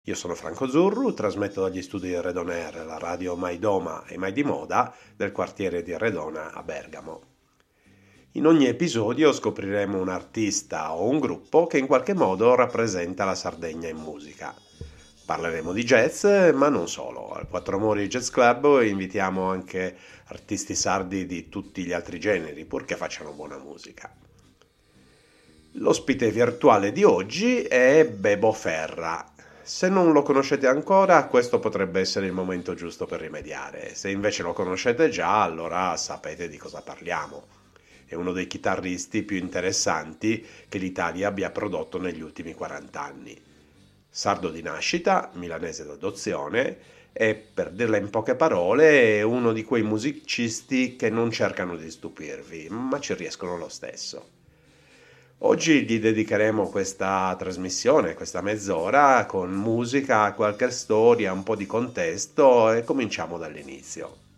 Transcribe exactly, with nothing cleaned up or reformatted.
Io sono Franco Zurru, trasmetto dagli studi di Redon Air, la radio mai doma e mai di moda del quartiere di Redona a Bergamo. In ogni episodio scopriremo un artista o un gruppo che in qualche modo rappresenta la Sardegna in musica. Parleremo di jazz, ma non solo. Al Quattro Mori Jazz Club invitiamo anche artisti sardi di tutti gli altri generi, purché facciano buona musica. L'ospite virtuale di oggi è Bebo Ferra. Se non lo conoscete ancora, questo potrebbe essere il momento giusto per rimediare. Se invece lo conoscete già, allora sapete di cosa parliamo. È uno dei chitarristi più interessanti che l'Italia abbia prodotto negli ultimi quaranta anni. Sardo di nascita, milanese d'adozione e, per dirla in poche parole, è uno di quei musicisti che non cercano di stupirvi, ma ci riescono lo stesso. Oggi gli dedicheremo questa trasmissione, questa mezz'ora, con musica, qualche storia, un po' di contesto e cominciamo dall'inizio.